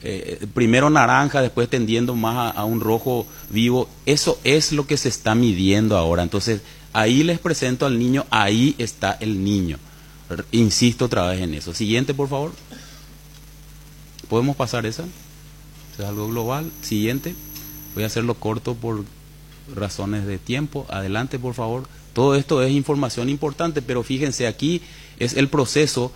primero naranja, después tendiendo más a un rojo vivo. Eso es lo que se está midiendo ahora. Entonces, ahí les presento al niño, ahí está el niño. Insisto otra vez en eso. Siguiente, por favor. ¿Podemos pasar esa? Es algo global. Siguiente. Voy a hacerlo corto por razones de tiempo. Adelante, por favor. Todo esto es información importante, pero fíjense, aquí es el proceso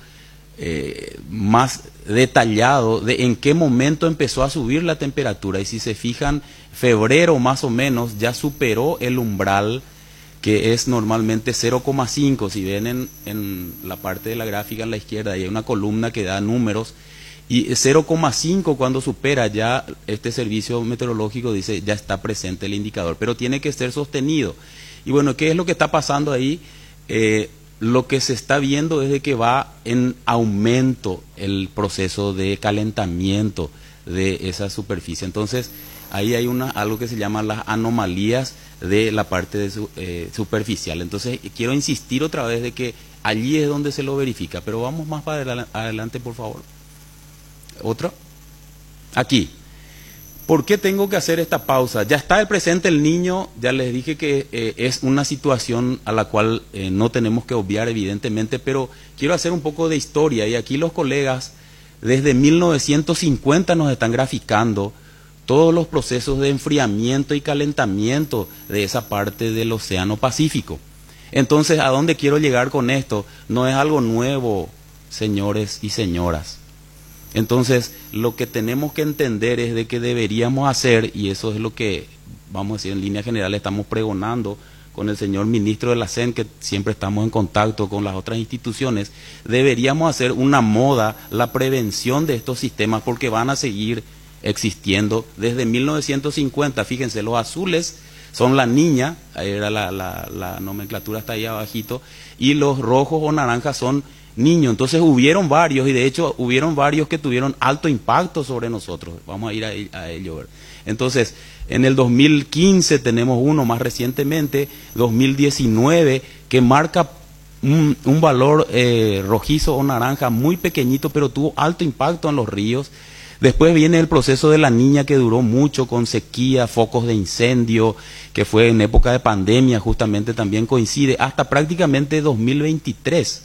más detallado de en qué momento empezó a subir la temperatura. Y si se fijan, febrero más o menos ya superó el umbral, que es normalmente 0,5. Si ven en la parte de la gráfica en la izquierda, hay una columna que da números, y 0,5 cuando supera ya, este servicio meteorológico dice ya está presente el indicador, pero tiene que ser sostenido. Y bueno, ¿qué es lo que está pasando ahí? Lo que se está viendo es de que va en aumento el proceso de calentamiento de esa superficie. Entonces, ahí hay algo que se llama las anomalías de la parte superficial. Entonces, quiero insistir otra vez de que allí es donde se lo verifica. Pero vamos más para adelante, por favor. ¿Otro? Aquí. ¿Por qué tengo que hacer esta pausa? Ya está el presente el niño, ya les dije que es una situación a la cual no tenemos que obviar evidentemente, pero quiero hacer un poco de historia, y aquí los colegas desde 1950 nos están graficando todos los procesos de enfriamiento y calentamiento de esa parte del Océano Pacífico. Entonces, ¿a dónde quiero llegar con esto? No es algo nuevo, señores y señoras. Entonces, lo que tenemos que entender es de que deberíamos hacer, y eso es lo que, vamos a decir, en línea general estamos pregonando con el señor ministro de la CEN, que siempre estamos en contacto con las otras instituciones, deberíamos hacer una moda la prevención de estos sistemas, porque van a seguir existiendo desde 1950. Fíjense, los azules son la niña, ahí era la nomenclatura está ahí abajito, y los rojos o naranjas son niños. Entonces hubieron varios, y de hecho hubieron varios que tuvieron alto impacto sobre nosotros. Vamos a ir a ello. Entonces, en el 2015 tenemos uno más recientemente, 2019, que marca un valor rojizo o naranja muy pequeñito, pero tuvo alto impacto en los ríos. Después viene el proceso de la niña, que duró mucho, con sequía, focos de incendio, que fue en época de pandemia, justamente también coincide, hasta prácticamente 2023.